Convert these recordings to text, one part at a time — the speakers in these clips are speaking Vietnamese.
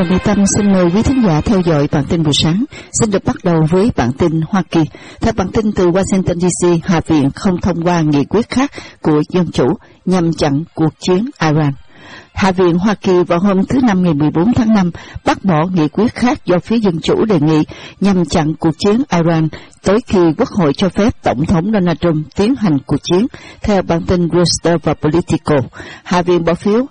Mỹ Tâm xin mời quý thính giả theo dõi bản tin buổi sáng. Xin được bắt đầu với bản tin Hoa Kỳ. Theo bản tin từ Washington DC, Hạ viện không thông qua nghị quyết khác của Dân Chủ nhằm chặn cuộc chiến Iran. Hạ viện Hoa Kỳ vào hôm thứ Năm ngày 14 tháng 5 bác bỏ nghị quyết khác do phía Dân Chủ đề nghị nhằm chặn cuộc chiến Iran tới khi Quốc hội cho phép Tổng thống Donald Trump tiến hành cuộc chiến. Theo bản tin Reuters và Politico, Hạ viện bỏ phiếu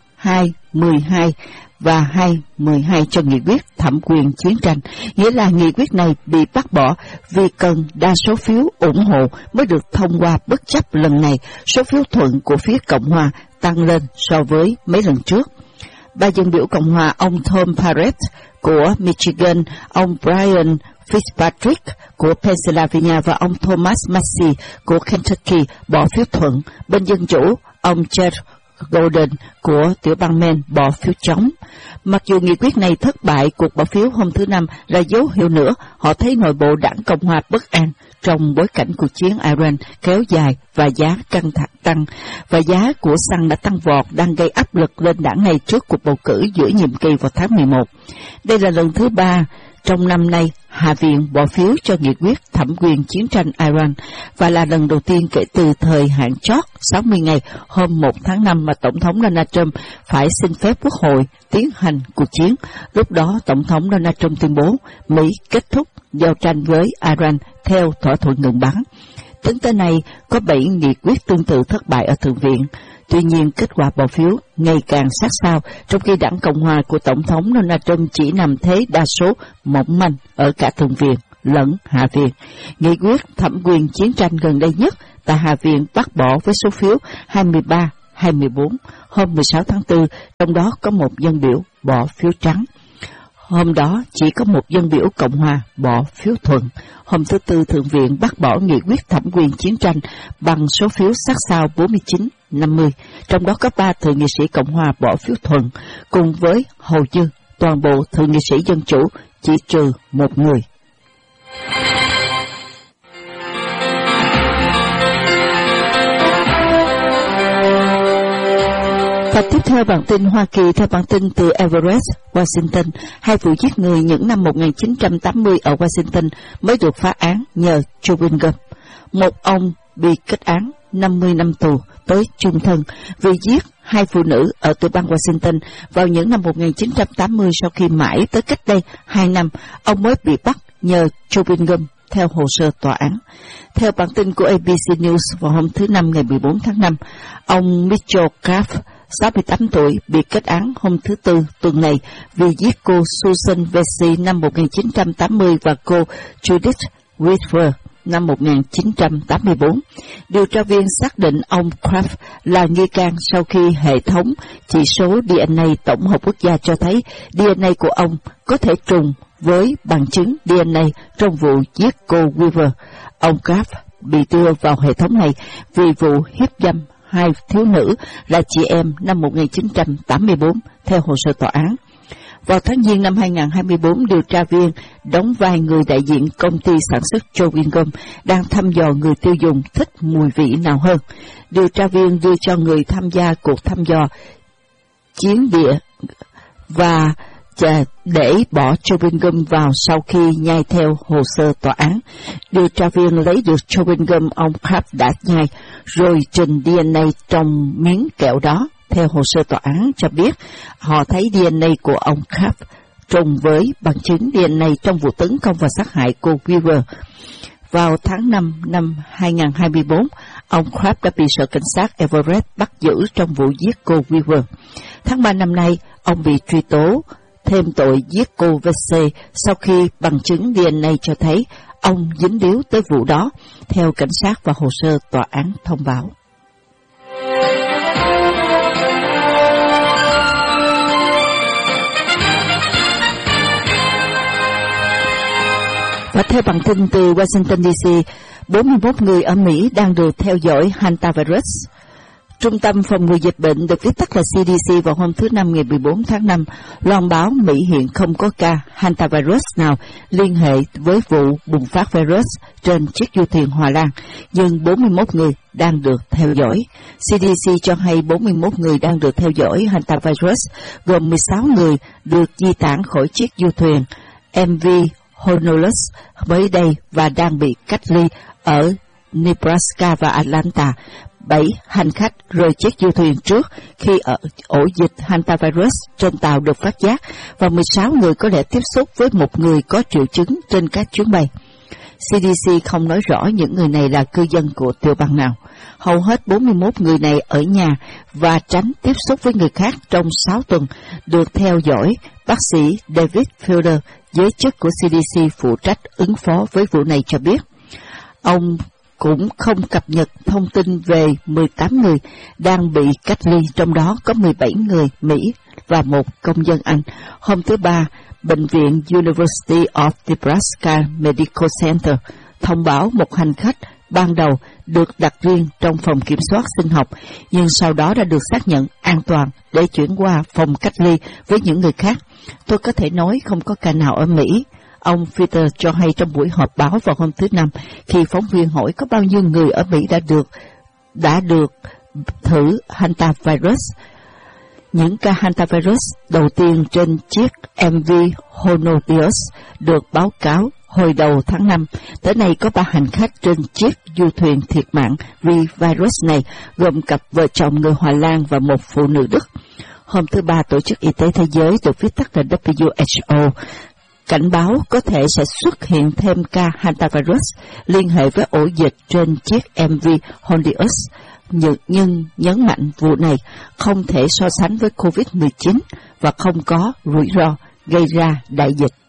2-12 và 2-12 cho nghị quyết thẩm quyền chiến tranh, nghĩa là nghị quyết này bị bác bỏ vì cần đa số phiếu ủng hộ mới được thông qua. Bất chấp lần này, số phiếu thuận của phía Cộng hòa tăng lên so với mấy lần trước. Ba dân biểu Cộng hòa, ông Tom Barrett của Michigan, ông Brian Fitzpatrick của Pennsylvania và ông Thomas Massie của Kentucky bỏ phiếu thuận. Bên Dân Chủ, ông Jeff Golden của tiểu bang Maine bỏ phiếu chống. Mặc dù nghị quyết này thất bại, cuộc bỏ phiếu hôm thứ Năm là dấu hiệu nữa họ thấy nội bộ đảng Cộng hòa bất an trong bối cảnh cuộc chiến Iran kéo dài và giá căng thẳng tăng, và giá của xăng đã tăng vọt, đang gây áp lực lên đảng này trước cuộc bầu cử giữa nhiệm kỳ vào tháng 11. Đây là lần thứ 3 trong năm nay Hạ viện bỏ phiếu cho nghị quyết thẩm quyền chiến tranh Iran, và là lần đầu tiên kể từ thời hạn chót 60 ngày hôm 1 tháng 5 mà Tổng thống Donald Trump phải xin phép Quốc hội tiến hành cuộc chiến. Lúc đó, Tổng thống Donald Trump tuyên bố Mỹ kết thúc giao tranh với Iran theo thỏa thuận ngừng bắn. Tính tới nay, có 7 nghị quyết tương tự thất bại ở Thượng viện. Tuy nhiên, kết quả bỏ phiếu ngày càng sát sao, trong khi đảng Cộng hòa của Tổng thống Donald Trump chỉ nằm thế đa số mỏng manh ở cả Thượng viện lẫn Hạ viện. Nghị quyết thẩm quyền chiến tranh gần đây nhất tại Hạ viện bác bỏ với số phiếu 23-24 hôm 16 tháng 4, trong đó có một dân biểu bỏ phiếu trắng. Hôm đó chỉ có một dân biểu Cộng hòa bỏ phiếu thuận. Hôm thứ Tư, Thượng viện bác bỏ nghị quyết thẩm quyền chiến tranh bằng số phiếu sát sao 49-50, trong đó có 3 thượng nghị sĩ Cộng hòa bỏ phiếu thuận, cùng với hầu như toàn bộ thượng nghị sĩ Dân Chủ, chỉ trừ một người. Và tiếp theo bản tin Hoa Kỳ, theo bản tin từ Everett, Washington, 2 vụ giết người những năm 1980 ở Washington mới được phá án nhờ chewing gum. Một ông bị kết án 50 năm tù tới chung thân vì giết 2 phụ nữ ở tiểu bang Washington vào những năm 1980, sau khi mãi tới cách đây 2 năm, ông mới bị bắt nhờ chewing gum theo hồ sơ tòa án. Theo bản tin của ABC News vào hôm thứ Năm ngày 14 tháng 5, ông Mitchell Craft, 68 tuổi, bị kết án hôm thứ Tư tuần này vì giết cô Susan Vesey năm 1980 và cô Judith Whitver năm 1984. Điều tra viên xác định ông Craft là nghi can sau khi hệ thống chỉ số DNA tổng hợp quốc gia cho thấy DNA của ông có thể trùng với bằng chứng DNA trong vụ giết cô Weaver. Ông Craft bị đưa vào hệ thống này vì vụ hiếp dâm 2 thiếu nữ là chị em năm 1984, theo hồ sơ tòa án. Vào tháng Giêng năm 2024, điều tra viên đóng vai người đại diện công ty sản xuất chewing gum đang thăm dò người tiêu dùng thích mùi vị nào hơn. Điều tra viên đưa cho người tham gia cuộc thăm dò chiến địa và để bỏ chewing gum vào sau khi nhai theo hồ sơ tòa án. Điều tra viên lấy được chewing gum ông Craft đã nhai, rồi trình DNA trong miếng kẹo đó. Theo hồ sơ tòa án cho biết, họ thấy DNA của ông Craft trùng với bằng chứng DNA trong vụ tấn công và sát hại cô Weaver. Vào tháng 5 năm 2024, ông Craft đã bị sở cảnh sát Everett bắt giữ trong vụ giết cô Weaver. Tháng 3 năm nay, ông bị truy tố thêm tội giết cô Vesey sau khi bằng chứng DNA cho thấy ông dính líu tới vụ đó, theo cảnh sát và hồ sơ tòa án thông báo. Và theo bản tin từ Washington DC, 41 người ở Mỹ đang được theo dõi hantavirus Trung tâm Phòng ngừa Dịch bệnh được viết tắt là CDC vào hôm thứ Năm ngày 14 tháng 5 loan báo Mỹ hiện không có ca hantavirus nào liên hệ với vụ bùng phát virus trên chiếc du thuyền Hòa Lan, nhưng 41 người đang được theo dõi. CDC cho hay 41 người đang được theo dõi hantavirus, gồm 16 người được di tản khỏi chiếc du thuyền MV Honolulu mới đây và đang bị cách ly ở Nebraska và Atlanta. 7 hành khách rời chiếc du thuyền trước khi ổ dịch hantavirus trên tàu được phát giác, và 16 người có thể tiếp xúc với một người có triệu chứng trên các chuyến bay. CDC không nói rõ những người này là cư dân của tiểu bang nào. Hầu hết 41 người này ở nhà và tránh tiếp xúc với người khác trong 6 tuần, được theo dõi. Bác sĩ David Fielder, giới chức của CDC phụ trách ứng phó với vụ này cho biết. Ông cũng không cập nhật thông tin về 18 người đang bị cách ly, trong đó có 17 người Mỹ và một công dân Anh. Hôm thứ Ba, Bệnh viện University of Nebraska Medical Center thông báo một hành khách ban đầu được đặt riêng trong phòng kiểm soát sinh học, nhưng sau đó đã được xác nhận an toàn để chuyển qua phòng cách ly với những người khác. Tôi có thể nói không có ca nào ở Mỹ, ông Peter cho hay trong buổi họp báo vào hôm thứ Năm, khi phóng viên hỏi có bao nhiêu người ở Mỹ đã được thử hantavirus. Những ca hantavirus đầu tiên trên chiếc MV Honolulu được báo cáo hồi đầu tháng 5. Tới nay có 3 hành khách trên chiếc du thuyền thiệt mạng vì virus này, gồm cặp vợ chồng người Hòa Lan và một phụ nữ Đức. Hôm thứ Ba, Tổ chức Y tế Thế giới được viết tắt là WHO cảnh báo có thể sẽ xuất hiện thêm ca hantavirus liên hệ với ổ dịch trên chiếc MV Honolulu, nhưng nhấn mạnh vụ này không thể so sánh với COVID-19 và không có rủi ro gây ra đại dịch.